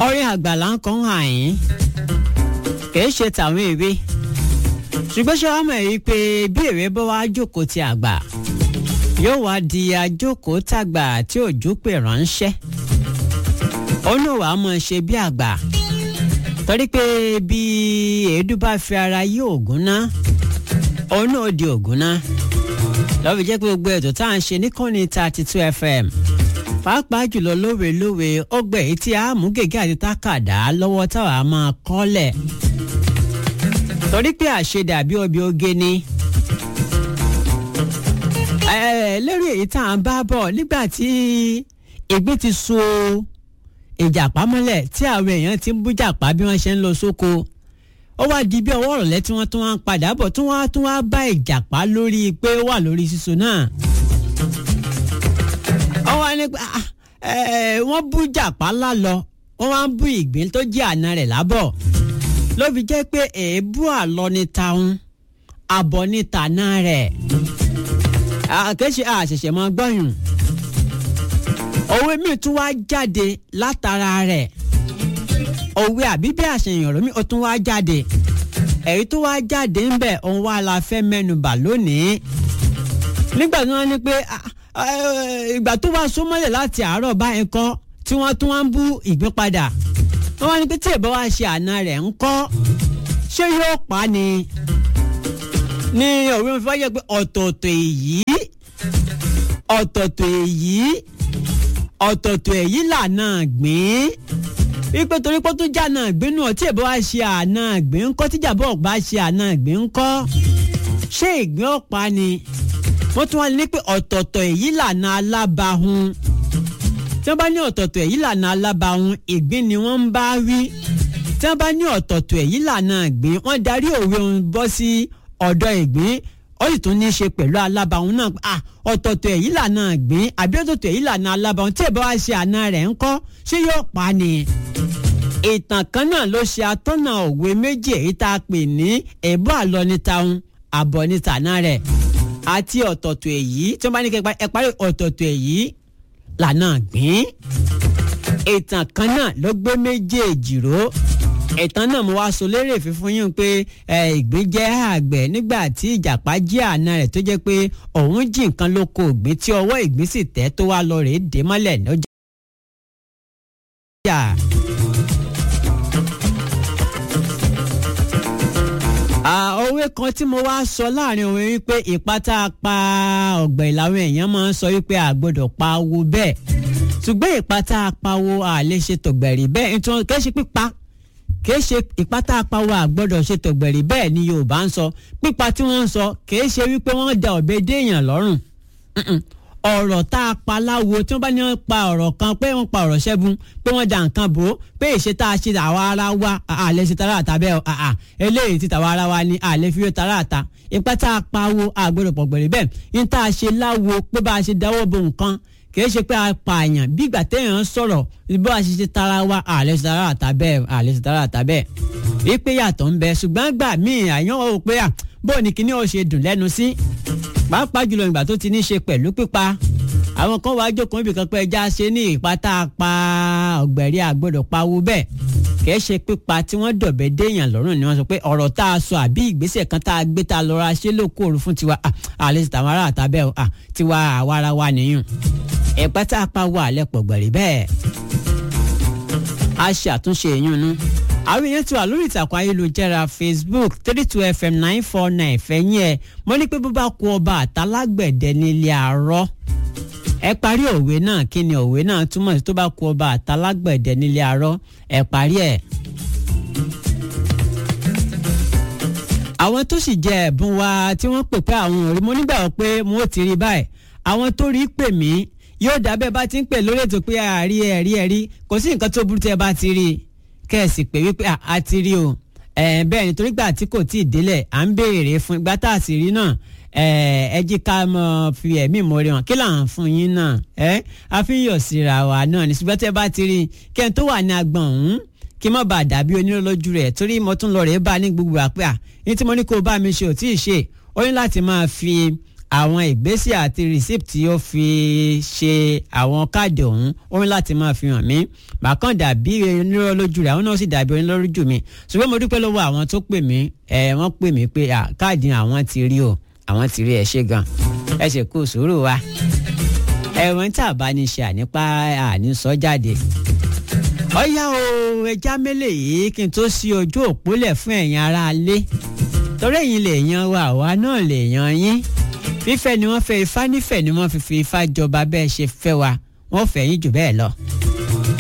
Orin àgbàlá ń kan hàn yín kìí ṣe tàwọn èwe ṣùgbọ́n ṣé wàá mọ̀ èyí pé bí èwe bá wá jókòó ti àgbà yóò wá di ajókòó tàgbà tí òjú pè ránṣẹ́ òun náà wàá mọ̀ ṣe bí àgbà torí pé bí èédú bá fi ara yí ògùn ná òun náà di ògùn ná lọ́ọ́ jẹ́ pé gbogbo ètò tá à ń ṣe níkànnì 32 FM pàápàá jùlọ lówe ọgbẹ́ èyí tí a mú gègé àti tákàdá lọ́wọ́ táwa máa kọ́lẹ̀ torí pé àṣedàbí ọbẹ̀ oge ni lórí èyí tá à ń bá bọ̀ nígbà tí ìgbín ti so ìjàpá mọ́lẹ̀ tí àwọn èèyàn ti ń bú jàpá bí wọ́n ṣe ń lọ sóko ó wá di bí ọwọ́ ọ̀rọ̀lẹ́ tí wọ́n tún wá ń padà bọ̀ tún wá bá ìjàpá lórí pé ó wà lórí síso náà wọ́n wá ní wọ́n bú jàpá lálọ wọ́n wá ń bú ìgbín tó jẹ́ àna rẹ̀ lábọ̀ ló fi jẹ́ pé èébú àlọ́ ní taun àbọ̀ ní tàná rẹ̀ àkẹ́ṣe àṣẹ̀ṣẹ̀ máa gbọ́yùn òwe míì tún wá jáde látara rẹ̀ òwe àbí bí àṣeyàn rẹ̀ mi ó tún wá jáde èyí tó wá jáde ń bẹ̀ òun wá la fẹ́ mẹ́nubà lónìí nígbà tí wọ́n ní pé ìgbà tó wá sómọ́lẹ̀ láti àárọ̀ báyìí kọ́ tí wọ́n tún wá ń bú ìgbín padà wọ́n wá ní pé tí ìbọn wá ṣe àna rẹ̀ ń kọ́ ṣé yóò pa ni ní òwe mi fẹ́ yẹ pé ọ̀tọ̀ọ̀tọ̀ èyí lànà gbìn wípé torí pé tó jà náà gbìn náà tí ìbọn wá ṣe àna gbìn ńkọ́ tíjàbọ̀ bá ṣe àna gbìn ńkọ́ ṣé ìgbín ọ̀pá ni wọ́n tún wá ní pé ọ̀tọ̀ọ̀tọ̀ èyí lànà alábàáhùn tí wọ́n bá ní ọ̀tọ̀ọ̀tọ̀ èyí lànà alábàáhùn ìgbín ni wọ́n ń bá wí tí wọ́n bá ní ọ̀tọ̀ọ̀tọ̀ èyí lànà ìgbín wọ́n darí òwe òun bọ́ sí ọ̀dọ̀ ìgbín ó sì tún ní í ṣe pẹ̀lú alábàáhùn náà ọ̀tọ̀ọ̀tọ̀ èyí lànà ìgbín àbí ọ̀tọ̀ọ̀tọ̀ èyí lànà alábàáhùn tí ìbá wá ṣe àna rẹ̀ ńkọ́ ṣé yóò pa ni. ìtàn kan náà ló ṣe atọ́nà òwe méjì èyí tá a pè ní èébú àlọ́ ní taun àbọ̀ ní tàná rẹ̀ àti ọ̀tọ̀ọ̀tọ̀ èyí tí wọ́n bá ní kí ẹ parí ọ̀tọ̀ọ̀tọ̀ èyí lànà gbìn. ìtàn kan náà ló gbé méjèèjì ró ìtàn náà mo wá sọ lérè fífún yín pé ìgbín jẹ́ àgbẹ̀ nígbà tí ìjàpá jí àna rẹ̀ tó jẹ́ pé òun jí nǹkan lóko ìgbín tí ọwọ́ ìgbín sì tẹ́ tó wá lọ rèé dé mọ́lẹ̀ lọ́jà. òwe kan tí mo wá sọ láàrin òwe wípé ìpátá pa ọ̀gbẹ̀ làwọn èèyàn máa ń sọ wípé àgbọ́dọ̀ pa owó bẹ́ẹ̀ ṣùgbọ́n ìpátá apáwo àlè ṣe tọ̀gbẹ̀rì bẹ́ẹ̀ nítorí kẹ́ ṣe pípa kìí ṣe ìpátá apáwo àgbọ́dọ̀ ṣe tọ̀gbẹ̀rì bẹ́ẹ̀ ni Yorùbá ń sọ pípa tí wọ́n ń sọ kìí ṣe wípé wọ́n da ọ̀bẹ déèyàn lọ́rùn ọ̀rọ̀ tá a pa láwo tí wọ́n bá ní wọ́n pa ọ̀rọ̀ kan pé wọ́n pa ọ̀rọ̀ ṣẹ́gun pé wọ́n da nǹkan bò ó pé ìṣe tá a ṣe àwa ara wa àlẹ́ ṣe tara àtà bẹ́ẹ̀ eléyìí ti tàwa ara wa ni àlẹ́ fi tara àtà ìpátá apáwo àgbọ́dọ̀ pọ̀gbẹ̀rì bẹ́ẹ̀ ní tá a ṣe láwo pé bá a ṣe dáwọ́ bo nǹkan kìí ṣe pé a pààyàn bí ìgbà téèyàn sọ̀rọ̀ bó a ṣe tara wa àlẹ́ ṣe tara àtà bẹ́ẹ̀ wípé yàtọ̀ ń bẹ ṣùgbọ́n gbà míì àyàn ò pé bó ni kíní ó ṣe dùn lẹ́nu sí pàápàá jùlọ ìgbà tó ti ní ṣe pẹ̀lú pípa àwọn kan wá jókòó ibì kan pé ẹja ṣe ní ìpátá pa ọ̀gbẹ̀rì àgbọ́dọ̀ pawó bẹ́ẹ̀ kìí ṣe pípa tí wọ́n dọ̀bẹ̀ déèyàn lọ́rùn ni wọ́n sọ pé ọ̀rọ̀ tá a sọ àbí ìgbésẹ̀ kan tá a gbé tá a lọ́ra ṣe lókòrò fún tiwa àlẹ́ ṣe tàwọn ará àtàbẹ́ tiwa àwa ara wa nìyẹn ìpátá apáwo àlẹ́ pọ̀gbẹ̀rì bẹ́ẹ̀ a ṣe àtúnṣe èèyàn nu àwọn èèyàn ti wà lórí ìtàkùn ayélujára Facebook 32FM 949 fẹ̀yìn ẹ̀ mo ní pé bó bá kú ọba àtàlágbẹ̀dẹ nílé àárọ̀ ẹ parí òwe náà kí ni òwe náà túmọ̀ sí tó bá kú ọba àtàlágbẹ̀dẹ nílé àárọ̀ ẹ parí ẹ̀. àwọn tó sì jẹ ẹ̀bùn wa tí wọ́n pè pé àwọn òrí mo nígbà pé mo ò ti rí báyìí àwọn tó rí pè mí yóò dábẹ́ bá ti ń pè lórí ètò pé ẹ̀rí kò sí nǹkan tó burú tẹ́ bá ti rí kẹ́ẹ̀sì pé wípé a ti rí o bẹ́ẹ̀ nítorí gbà tí kò tí ì délẹ̀ à ń béèrè fún ìgbà tá a sì rí náà ẹ jí ká mọ fi ẹ̀mí ìmoore hàn kí là ń fún yín náà a fi ń yọ̀ síra wa náà ní ṣùgbọ́n tẹ́ bá ti rí kẹ́ẹ̀ tó wà ní agbọ̀n ọ̀hún kí má bàa dàbí onírọ́lójú rẹ̀ torí mo tún lọ rẹ̀ bá ní gbogbo àpẹ́ ní tí mo ní kó bá mi ṣe ò tí ì ṣe ó ní láti máa fi àwọn ìgbésẹ̀ àti receipt tí ó fi ṣe àwọn káàdì ọ̀hún ó ní láti máa fi hàn mí bákan dàbí onírọ́ lójú rẹ̀ àwọn náà sì dàbí onírọ́ lójú mi ṣùgbọ́n mo dúpẹ́ lọ́wọ́ àwọn tó pè mí wọ́n pè mí pé káàdì àwọn ti rí o àwọn ti rí ẹ ṣé gan ẹ ṣe kú sùúrù wa ẹ̀wọ̀n tá a bá ní ṣe ànípa àníṣọ jáde ọ̀yá o ẹja mélèé yìí kí n tó ṣí ojú òpólẹ̀ fún ẹ̀yin aráalé torí ẹ̀yin lè yan wa àwa náà lè yan yín fífẹ́ ni wọ́n fẹ́ ifá nífẹ̀ẹ́ ni wọ́n fi ifá jọba bẹ́ẹ̀ ṣe fẹ́ wa wọ́n fẹ́ yín jù bẹ́ẹ̀ lọ.